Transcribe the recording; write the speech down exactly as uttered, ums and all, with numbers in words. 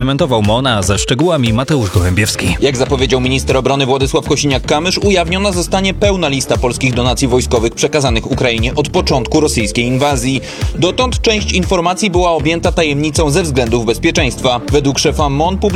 skomentował M O N, a ze szczegółami Mateusz Gołębiewski. Jak zapowiedział minister obrony Władysław Kosiniak-Kamysz, ujawniona zostanie pełna lista polskich donacji wojskowych przekazanych Ukrainie od początku rosyjskiej inwazji. Dotąd część informacji była objęta tajemnicą ze względów bezpieczeństwa. Według szefa M O N